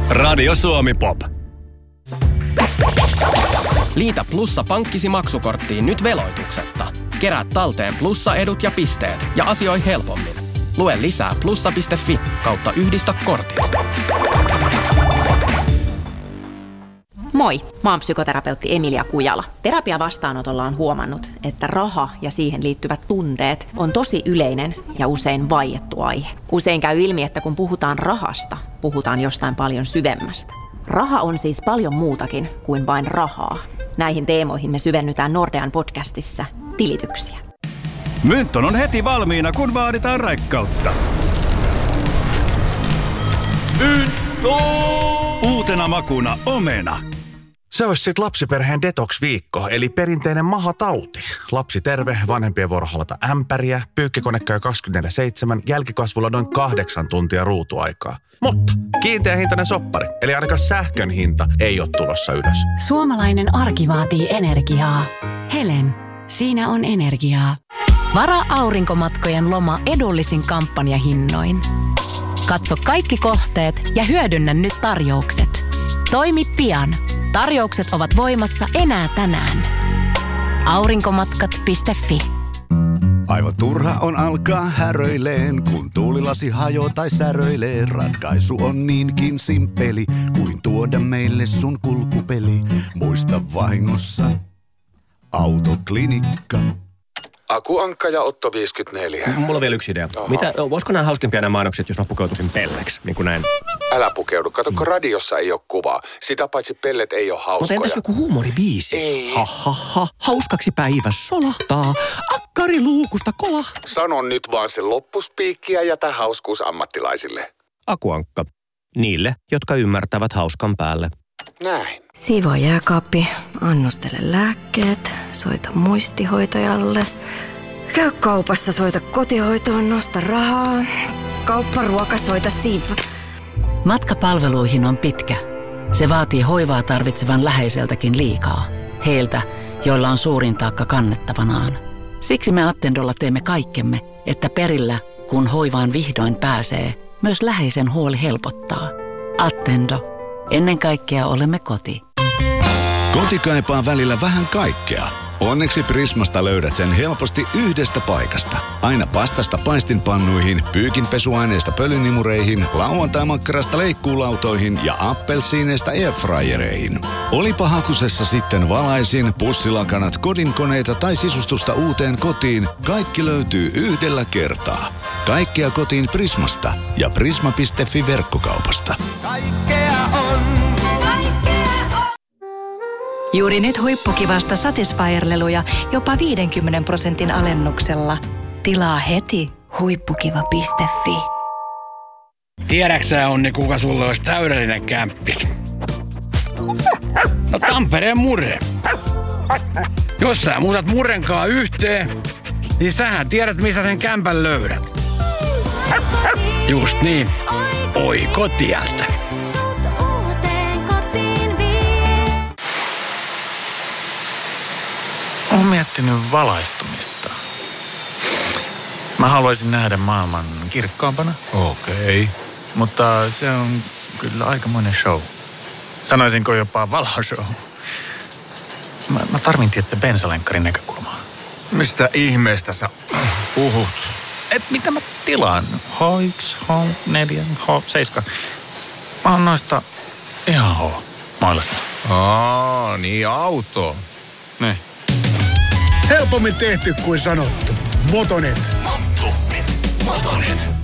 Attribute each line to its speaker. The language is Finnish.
Speaker 1: Radio Suomi Pop.
Speaker 2: Liitä Plussa pankkisi maksukorttiin nyt veloituksetta. Kerää talteen Plussa-edut ja pisteet ja asioi helpommin. Lue lisää plussa.fi/yhdistä kortit.
Speaker 3: Moi, mä oon psykoterapeutti Emilia Kujala. Terapiavastaanotolla on huomannut, että raha ja siihen liittyvät tunteet on tosi yleinen ja usein vaiettu aihe. Usein käy ilmi, että kun puhutaan rahasta, puhutaan jostain paljon syvemmästä. Raha on siis paljon muutakin kuin vain rahaa. Näihin teemoihin me syvennytään Nordean podcastissa Tilityksiä.
Speaker 1: Mynton on heti valmiina, kun vaaditaan raikkautta. Mynto! Uutena makuna omena.
Speaker 4: Se olisi sit lapsiperheen detox-viikko, eli perinteinen mahatauti. Lapsi terve, vanhempien vuoro halata ämpäriä, pyykkikone käy 24/7, jälkikasvulla noin 8 tuntia ruutuaikaa. Mutta kiinteähintainen soppari, eli ainakaan sähkön hinta ei ole tulossa ylös.
Speaker 5: Suomalainen arki vaatii energiaa. Helen, siinä on energiaa.
Speaker 6: Varaa aurinkomatkojen loma edullisin kampanjahinnoin. Katso kaikki kohteet ja hyödynnä nyt tarjoukset. Toimi pian. Tarjoukset ovat voimassa enää tänään. Aurinkomatkat.fi.
Speaker 7: Aivan turha on alkaa häröileen, kun tuulilasi hajoo tai säröilee. Ratkaisu on niinkin simppeli, kuin tuoda meille sun kulkupeli. Muista vahingossa Autoklinikka.
Speaker 8: Aku Ankka ja Otto 54.
Speaker 9: Mulla on vielä yksi idea. Voisiko nämä hauskempia nämä mainokset, jos mä pukeutuisin pelleksi, niin kuin näin?
Speaker 8: Älä pukeudu. Kato, kun radiossa ei ole kuvaa. Sitä paitsi pellet ei ole hauskoja.
Speaker 9: Mutta entäs joku huumoribiisi?
Speaker 8: Ei.
Speaker 9: Ha. Hauskaksi päivä solahtaa. Akkari luukusta kolahtaa.
Speaker 8: Sano nyt vaan se loppuspiikki ja jätä hauskuus ammattilaisille.
Speaker 9: Aku Ankka. Niille, jotka ymmärtävät hauskan päälle.
Speaker 8: Näin.
Speaker 10: Siivoo jääkaappi, annostele lääkkeet, soita muistihoitajalle. Käy kaupassa, soita kotihoitoon, nosta rahaa. Kaupparuoka, soita Siv.
Speaker 5: Matka palveluihin on pitkä. Se vaatii hoivaa tarvitsevan läheiseltäkin liikaa. Heiltä, joilla on suurin taakka kannettavanaan. Siksi me Attendolla teemme kaikkemme, että perillä, kun hoivaan vihdoin pääsee, myös läheisen huoli helpottaa. Attendo. Ennen kaikkea olemme koti.
Speaker 7: Koti kaipaa välillä vähän kaikkea. Onneksi Prismasta löydät sen helposti yhdestä paikasta. Aina pastasta paistinpannuihin, pyykinpesuaineista pölynimureihin, lauantaimakkarasta leikkuulautoihin ja appelsiineista airfryereihin. Olipa hakusessa sitten valaisin, pussilakanat, kodinkoneita tai sisustusta uuteen kotiin, kaikki löytyy yhdellä kertaa. Kaikkea kotiin Prismasta ja prisma.fi verkkokaupasta.
Speaker 11: Kaikkea on.
Speaker 12: Juuri nyt huippukivasta Satisfyer-leluja jopa 50% alennuksella. Tilaa heti huippukiva.fi.
Speaker 13: Tiedäksä, Onni, kuka sulle olisi täydellinen kämppi? No Tampereen Murre. Jos sä muutat Murrenkaa yhteen, niin sähän tiedät, missä sen kämpän löydät. Just niin. Oi kotiältä.
Speaker 4: Olen miettinyt valaistumista. Mä haluaisin nähdä maailman kirkkaampana.
Speaker 7: Okei.
Speaker 4: Mutta se on kyllä aikamoinen show. Sanoisinko jopa valoshow. Mä tarvin tietysti bensalenkkarin näkökulmaa.
Speaker 7: Mistä ihmeestä sä puhut?
Speaker 4: Mitä mä tilaan? H1, H4, H7. Mä oon noista ihan H-mailassa.
Speaker 7: Niin auto.
Speaker 4: Niin.
Speaker 11: Helpommin tehty kuin sanottu. Motonet.
Speaker 1: Motonet.